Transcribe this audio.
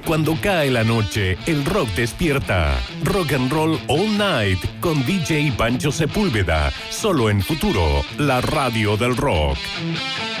Cuando cae la noche, el rock despierta. Rock and Roll All Night con DJ Pancho Sepúlveda. Solo en Futuro, la radio del rock.